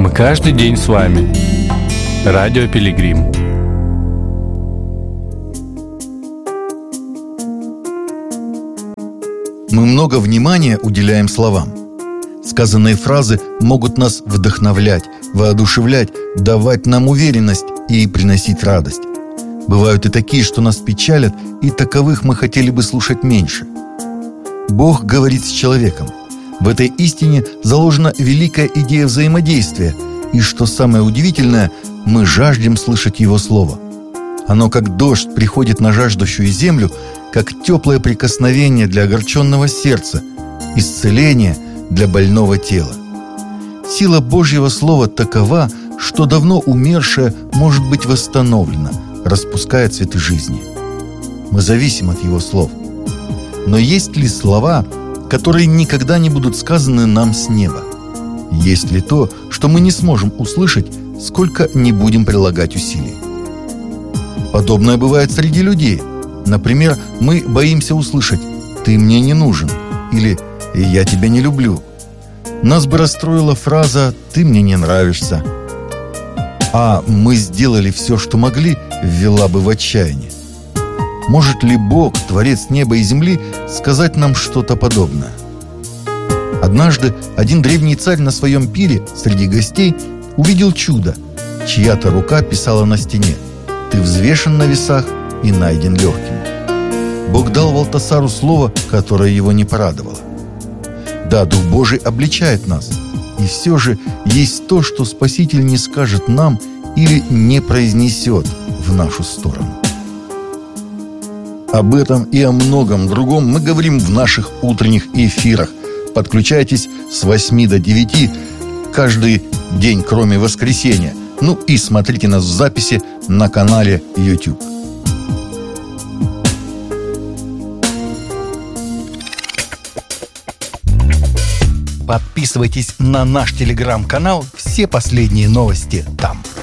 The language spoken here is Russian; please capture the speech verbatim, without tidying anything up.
Мы каждый день с вами. Радио Пилигрим. Мы много внимания уделяем словам. Сказанные фразы могут нас вдохновлять, воодушевлять, давать нам уверенность и приносить радость. Бывают и такие, что нас печалят, и таковых мы хотели бы слушать меньше. Бог говорит с человеком. В этой истине заложена великая идея взаимодействия, и, что самое удивительное, мы жаждем слышать Его Слово. Оно, как дождь, приходит на жаждущую землю, как теплое прикосновение для огорченного сердца, исцеление для больного тела. Сила Божьего Слова такова, что давно умершее может быть восстановлено, распуская цветы жизни. Мы зависим от Его слов. Но есть ли слова, которые никогда не будут сказаны нам с неба? Есть ли то, что мы не сможем услышать, сколько не будем прилагать усилий? Подобное бывает среди людей. Например, мы боимся услышать «ты мне не нужен» или «я тебя не люблю». Нас бы расстроила фраза «ты мне не нравишься». А «мы сделали все, что могли» ввела бы в отчаяние. Может ли Бог, Творец неба и земли, сказать нам что-то подобное? Однажды один древний царь на своем пире среди гостей увидел чудо. Чья-то рука писала на стене: «Ты взвешен на весах и найден легким». Бог дал Валтасару слово, которое его не порадовало. Да, Дух Божий обличает нас, и все же есть то, что Спаситель не скажет нам или не произнесет в нашу сторону. Об этом и о многом другом мы говорим в наших утренних эфирах. Подключайтесь с восьми до девяти каждый день, кроме воскресенья. Ну и смотрите нас в записи на канале YouTube. Подписывайтесь на наш телеграм-канал. Все последние новости там.